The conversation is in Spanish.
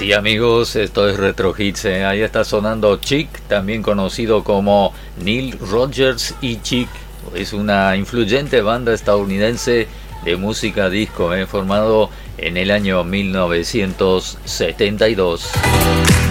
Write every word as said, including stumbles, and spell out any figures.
Sí, amigos, esto es Retro Hits, ¿eh? Ahí está sonando Chic, también conocido como Neil Rogers y Chic. Es una influyente banda estadounidense de música disco, ¿eh? Formado en el año mil novecientos setenta y dos.